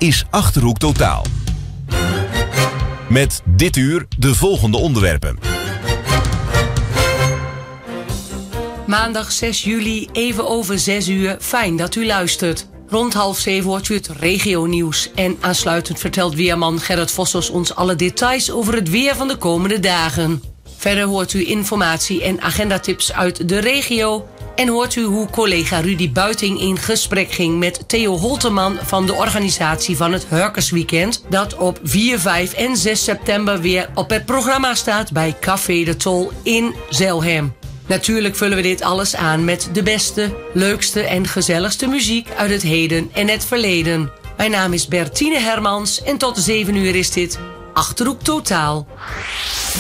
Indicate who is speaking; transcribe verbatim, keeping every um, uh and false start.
Speaker 1: is Achterhoek Totaal. Met dit uur de volgende onderwerpen.
Speaker 2: Maandag zes juli, even over zes uur. Fijn dat u luistert. Rond half zeven hoort u het regionieuws. En aansluitend vertelt weerman Gerrit Vossers ons alle details over het weer van de komende dagen. Verder hoort u informatie en agendatips uit de regio. En hoort u hoe collega Rudy Buiting in gesprek ging met Theo Holteman van de organisatie van het Hurkersweekend, dat op vier, vijf en zes september weer op het programma staat bij Café de Tol in Zelhem. Natuurlijk vullen we dit alles aan met de beste, leukste en gezelligste muziek uit het heden en het verleden. Mijn naam is Bertine Hermans en tot zeven uur is dit Achterhoek Totaal.